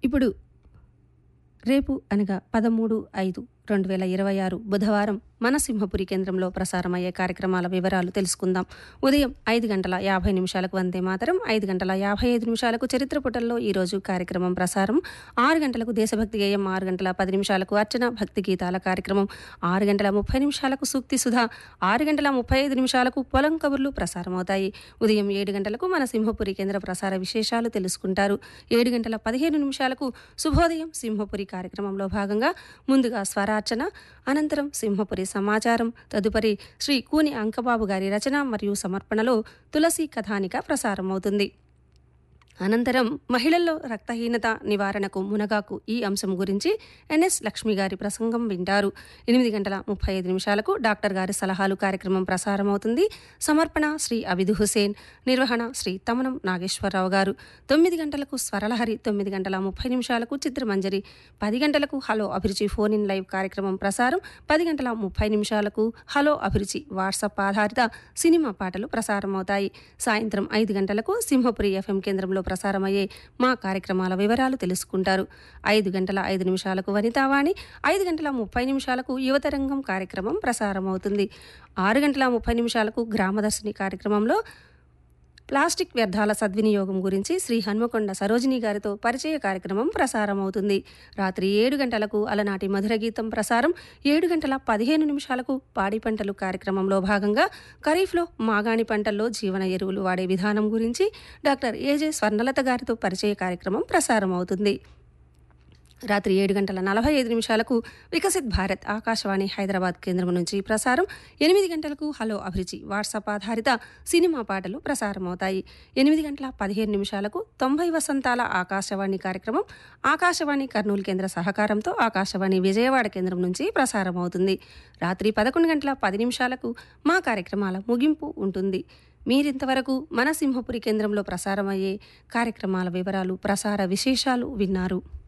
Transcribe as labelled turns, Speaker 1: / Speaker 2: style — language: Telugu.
Speaker 1: ఇప్పుడు రేపు అనగా 13/5/2026 బుధవారం మన సింహపురి కేంద్రంలో ప్రసారమయ్యే కార్యక్రమాల వివరాలు తెలుసుకుందాం. ఉదయం 5:50 వందే మాతరం, 5:55 చరిత్ర పుటల్లో ఈరోజు కార్యక్రమం ప్రసారం. 6 గంటలకు దేశభక్తి గేయం, 6 గంటల 10 నిమిషాలకు అర్చన భక్తి గీతాల కార్యక్రమం, 6 గంటల 30 నిమిషాలకు సూక్తి సుధా, 6 గంటల 35 నిమిషాలకు పొలం కబుర్లు ప్రసారమవుతాయి. ఉదయం 7 గంటలకు మన సింహపురి కేంద్ర ప్రసార విశేషాలు తెలుసుకుంటారు. 7 గంటల 15 నిమిషాలకు శుభోదయం సింహపురి కార్యక్రమంలో భాగంగా ముందుగా స్వరార్చన, అనంతరం సింహపురి సమాచారం, తదుపరి శ్రీ కూని అంకబాబు గారి రచన మరియు సమర్పణలో తులసి కథానిక ప్రసారమవుతుంది. అనంతరం మహిళల్లో రక్తహీనత నివారణకు మునగాకు ఈ అంశం గురించి ఎన్ఎస్ లక్ష్మి గారి ప్రసంగం వింటారు. 8:35 డాక్టర్ గారి సలహాలు కార్యక్రమం ప్రసారమవుతుంది. సమర్పణ శ్రీ అబిదు హుసేన్, నిర్వహణ శ్రీ తమనం నాగేశ్వరరావు గారు. 9 గంటలకు స్వరలహరి, 9:30 చిత్రమంజరి, 10 గంటలకు హలో అభిరుచి ఫోన్ ఇన్ లైవ్ కార్యక్రమం ప్రసారం, 10:30 హలో అభిరుచి వాట్సాప్ ఆధారిత సినిమా పాటలు ప్రసారమవుతాయి. సాయంత్రం 5 గంటలకు సింహపురి ఎఫ్ఎం కేంద్రంలో ప్రసారమయ్యే మా కార్యక్రమాల వివరాలు తెలుసుకుంటారు. 5:05 వనితావాణి, 5:30 యువతరంగం కార్యక్రమం ప్రసారమవుతుంది. 6:30 గ్రామదర్శిని కార్యక్రమంలో ప్లాస్టిక్ వ్యర్థాల సద్వినియోగం గురించి శ్రీ హన్మకొండ సరోజిని గారితో పరిచయ కార్యక్రమం ప్రసారమవుతుంది. రాత్రి 7 గంటలకు అలనాటి మధుర గీతం ప్రసారం. 7:15 పాడి పంటలు కార్యక్రమంలో భాగంగా ఖరీఫ్లో మాగాణి పంటల్లో జీవన ఎరువులు వాడే విధానం గురించి డాక్టర్ ఏజే స్వర్ణలత గారితో పరిచయ కార్యక్రమం ప్రసారమవుతుంది. రాత్రి 7:45 వికసిత్ భారత్ ఆకాశవాణి హైదరాబాద్ కేంద్రం నుంచి ప్రసారం. 8 గంటలకు హలో అభిరుచి వాట్సాప్ ఆధారిత సినిమా పాటలు ప్రసారమవుతాయి. 8:15 90 వసంతాల ఆకాశవాణి కార్యక్రమం ఆకాశవాణి కర్నూలు కేంద్ర సహకారంతో ఆకాశవాణి విజయవాడ కేంద్రం నుంచి ప్రసారమవుతుంది. రాత్రి 11:10 మా కార్యక్రమాల ముగింపు ఉంటుంది. మీరింతవరకు మన సింహపురి కేంద్రంలో ప్రసారమయ్యే కార్యక్రమాల వివరాలు, ప్రసార విశేషాలు విన్నారు.